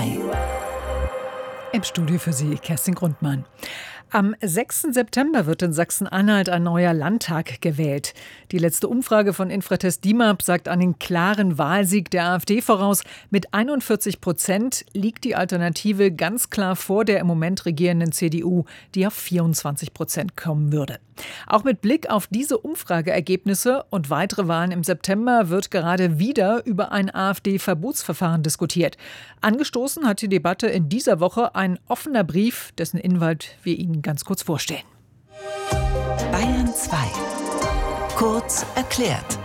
2. Im Studio für Sie Kerstin Grundmann. Am 6. September wird in Sachsen-Anhalt ein neuer Landtag gewählt. Die letzte Umfrage von Infratest DIMAP sagt einen klaren Wahlsieg der AfD voraus. Mit 41% liegt die Alternative ganz klar vor der im Moment regierenden CDU, die auf 24% kommen würde. Auch mit Blick auf diese Umfrageergebnisse und weitere Wahlen im September wird gerade wieder über ein AfD-Verbotsverfahren diskutiert. Angestoßen hat die Debatte in dieser Woche ein offener Brief, dessen Inhalt wir Ihnen ganz kurz vorstellen. Bayern 2. Kurz erklärt.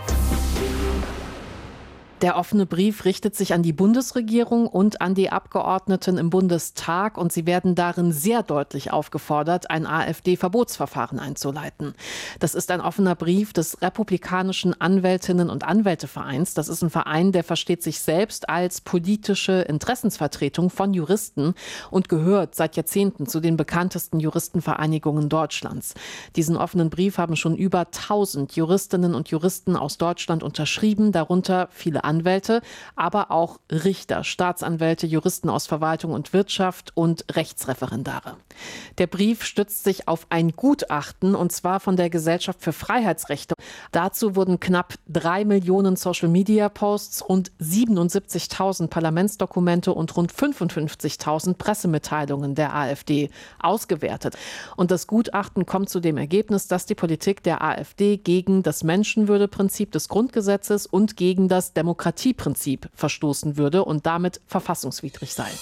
Der offene Brief richtet sich an die Bundesregierung und an die Abgeordneten im Bundestag und sie werden darin sehr deutlich aufgefordert, ein AfD-Verbotsverfahren einzuleiten. Das ist ein offener Brief des Republikanischen Anwältinnen- und Anwältevereins. Das ist ein Verein, der versteht sich selbst als politische Interessensvertretung von Juristen und gehört seit Jahrzehnten zu den bekanntesten Juristenvereinigungen Deutschlands. Diesen offenen Brief haben schon über 1000 Juristinnen und Juristen aus Deutschland unterschrieben, darunter viele Anwälte, aber auch Richter, Staatsanwälte, Juristen aus Verwaltung und Wirtschaft und Rechtsreferendare. Der Brief stützt sich auf ein Gutachten, und zwar von der Gesellschaft für Freiheitsrechte. Dazu wurden knapp 3 Millionen Social-Media-Posts, rund 77.000 Parlamentsdokumente und rund 55.000 Pressemitteilungen der AfD ausgewertet. Und das Gutachten kommt zu dem Ergebnis, dass die Politik der AfD gegen das Menschenwürdeprinzip des Grundgesetzes und gegen das Demokratieprinzip verstoßen würde und damit verfassungswidrig sei.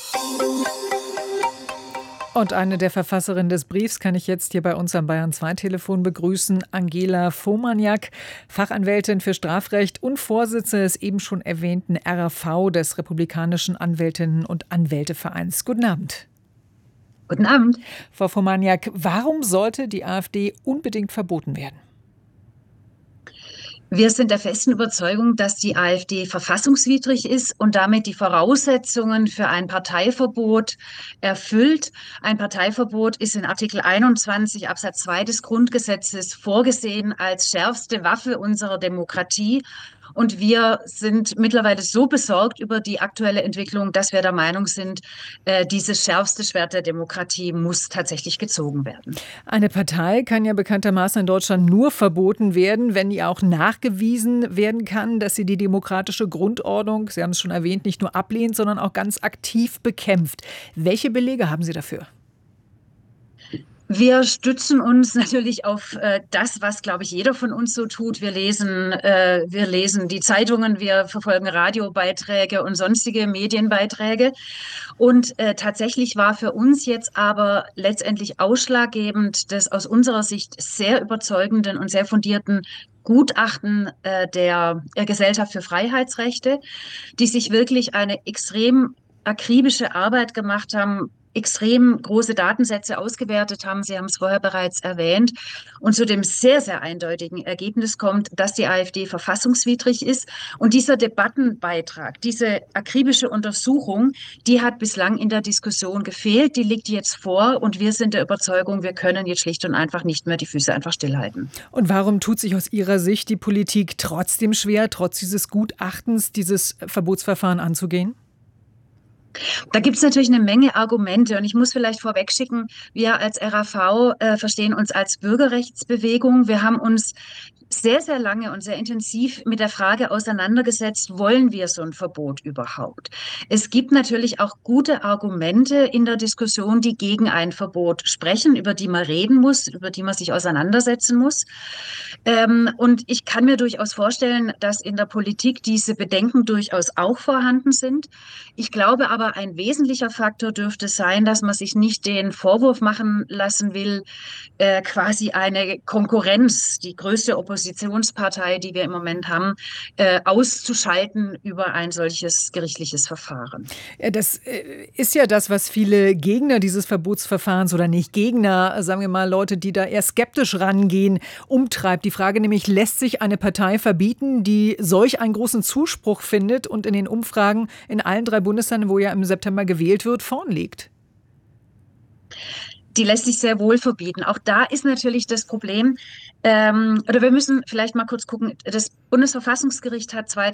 Und eine der Verfasserinnen des Briefs kann ich jetzt hier bei uns am Bayern 2 Telefon begrüßen, Angela Vomaniak, Fachanwältin für Strafrecht und Vorsitzende des eben schon erwähnten RAV, des Republikanischen Anwältinnen- und Anwältevereins. Guten Abend. Guten Abend. Frau Vomaniak, warum sollte die AfD unbedingt verboten werden? Wir sind der festen Überzeugung, dass die AfD verfassungswidrig ist und damit die Voraussetzungen für ein Parteiverbot erfüllt. Ein Parteiverbot ist in Artikel 21 Absatz 2 des Grundgesetzes vorgesehen als schärfste Waffe unserer Demokratie. Und wir sind mittlerweile so besorgt über die aktuelle Entwicklung, dass wir der Meinung sind, dieses schärfste Schwert der Demokratie muss tatsächlich gezogen werden. Eine Partei kann ja bekanntermaßen in Deutschland nur verboten werden, wenn ihr auch nachgewiesen werden kann, dass sie die demokratische Grundordnung, Sie haben es schon erwähnt, nicht nur ablehnt, sondern auch ganz aktiv bekämpft. Welche Belege haben Sie dafür? Wir stützen uns natürlich auf das, was, glaube ich, jeder von uns so tut. Wir lesen die Zeitungen, wir verfolgen Radiobeiträge und sonstige Medienbeiträge. Und tatsächlich war für uns jetzt aber letztendlich ausschlaggebend das aus unserer Sicht sehr überzeugenden und sehr fundierten Gutachten der Gesellschaft für Freiheitsrechte, die sich wirklich eine extrem akribische Arbeit gemacht haben, extrem große Datensätze ausgewertet haben. Sie haben es vorher bereits erwähnt und zu dem sehr, sehr eindeutigen Ergebnis kommt, dass die AfD verfassungswidrig ist. Und dieser Debattenbeitrag, diese akribische Untersuchung, die hat bislang in der Diskussion gefehlt. Die liegt jetzt vor und wir sind der Überzeugung, wir können jetzt schlicht und einfach nicht mehr die Füße einfach stillhalten. Und warum tut sich aus Ihrer Sicht die Politik trotzdem schwer, trotz dieses Gutachtens, dieses Verbotsverfahren anzugehen? Da gibt es natürlich eine Menge Argumente und ich muss vielleicht vorweg schicken, wir als RAV verstehen uns als Bürgerrechtsbewegung. Wir haben uns sehr, sehr lange und sehr intensiv mit der Frage auseinandergesetzt, wollen wir so ein Verbot überhaupt? Es gibt natürlich auch gute Argumente in der Diskussion, die gegen ein Verbot sprechen, über die man reden muss, über die man sich auseinandersetzen muss. Und ich kann mir durchaus vorstellen, dass in der Politik diese Bedenken durchaus auch vorhanden sind. Ich glaube aber, ein wesentlicher Faktor dürfte sein, dass man sich nicht den Vorwurf machen lassen will, quasi eine Konkurrenz, die größte Oppositionspartei, die wir im Moment haben, auszuschalten über ein solches gerichtliches Verfahren. Ja, das ist ja das, was viele Gegner dieses Verbotsverfahrens oder nicht Gegner, sagen wir mal Leute, die da eher skeptisch rangehen, umtreibt. Die Frage nämlich, lässt sich eine Partei verbieten, die solch einen großen Zuspruch findet und in den Umfragen in allen 3 Bundesländern, wo ja im September gewählt wird, vorn liegt? Die lässt sich sehr wohl verbieten. Auch da ist natürlich das Problem, oder wir müssen vielleicht mal kurz gucken, das Bundesverfassungsgericht hat